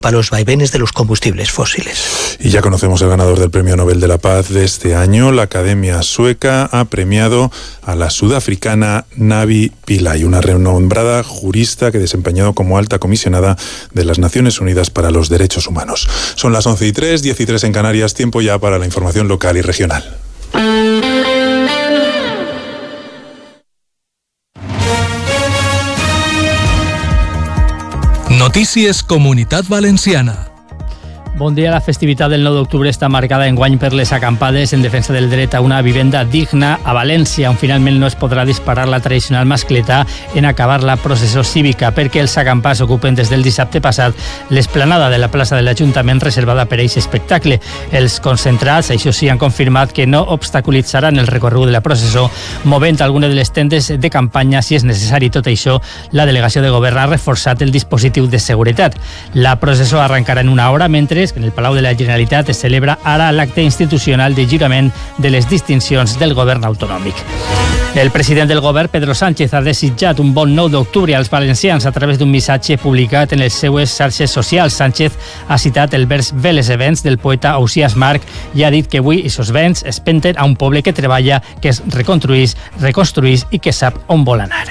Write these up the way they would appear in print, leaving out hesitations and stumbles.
para los vaivenes de los combustibles fósiles. Y ya conocemos el ganador del Premio Nobel de la Paz de este año. La Academia Sueca ha premiado a la sudafricana Navi Pillay, una renombrada jurista que ha desempeñado como alta comisionada de las Naciones Unidas para los Derechos Humanos. Son las 11:03, 10:03 en Canarias, tiempo ya para la información local y regional. Notícies Comunitat Valenciana. Bon dia. La festivitat del 9 d'octubre està marcada enguany per les acampades en defensa del dret a una vivenda digna a València, on finalment no es podrà disparar la tradicional mascletà en acabar la processó cívica, perquè els acampats ocupen des del dissabte passat l'esplanada de la plaça de l'Ajuntament reservada per a aquest espectacle. Els concentrats, això sí, han confirmat que no obstaculitzaran el recorregut de la processó, movent alguna de les tendes de campanya si és necessari. Tot això, la delegació de govern ha reforçat el dispositiu de seguretat. La processó arrencarà en una hora, mentre que en el Palau de la Generalitat es celebra ara l'acte institucional de lliurament de les distincions del govern autonòmic. El president del govern, Pedro Sánchez, ha desitjat un bon 9 d'octubre als valencians a través d'un missatge publicat en les seues xarxes socials. Sánchez ha citat el vers Veles Events del poeta Ausiàs Marc i ha dit que avui aquests vents es penten a un poble que treballa, que es reconstruís i que sap on vol anar.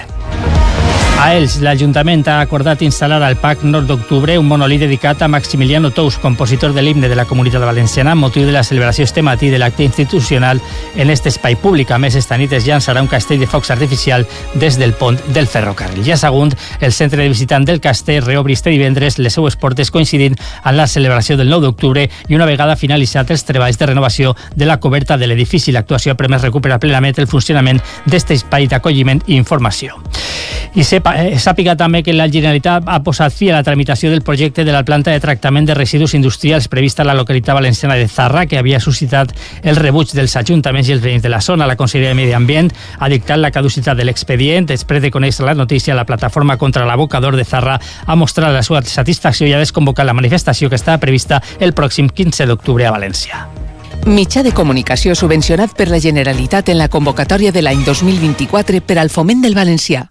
A Elx, l'Ajuntament ha acordat instal·lar al Parc Nord d'Octubre un monolí dedicat a Maximiliano Tous, compositor de l'himne de la Comunitat Valenciana, amb motiu de la celebració este matí de l'acte institucional en aquest espai públic. A més, esta nit es llançarà un castell de focs artificial des del pont del ferrocarril. I a Sagunt, el centre de visitant del castell reobri este divendres les seues portes coincidint amb la celebració del 9 d'octubre i una vegada finalitzat els treballs de renovació de la coberta de l'edifici. L'actuació ha permès recuperar plenament el funcionament d'aquest espai d'acolliment i informació. I sàpiga també que la Generalitat ha posat fi a la tramitació del projecte de la planta de tractament de residus industrials prevista a la localitat valenciana de Zarra, que havia suscitat el rebuig dels ajuntaments i els veïns de la zona. La Conselleria de Medi Ambient ha dictat la caducitat de l'expedient. Després de conèixer la notícia, la plataforma contra l'abocador de Zarra ha mostrat la seva satisfacció i ha desconvocat la manifestació que estava prevista el pròxim 15 d'octubre a València. Mitjà de comunicació subvencionat per la Generalitat en la convocatòria de l'any 2024 per al foment del valencià.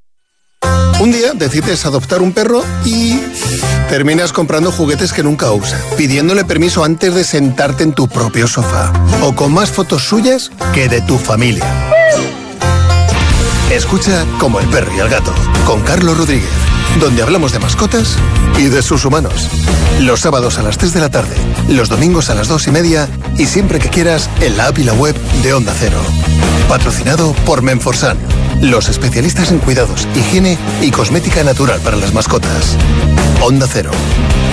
Un día decides adoptar un perro y terminas comprando juguetes que nunca usa, pidiéndole permiso antes de sentarte en tu propio sofá, o con más fotos suyas que de tu familia. Escucha Como el perro y el gato, con Carlos Rodríguez, donde hablamos de mascotas y de sus humanos. Los sábados a las 3 de la tarde, los domingos a las 2:30 y siempre que quieras en la app y la web de Onda Cero. Patrocinado por Menforsan, los especialistas en cuidados, higiene y cosmética natural para las mascotas. Onda Cero,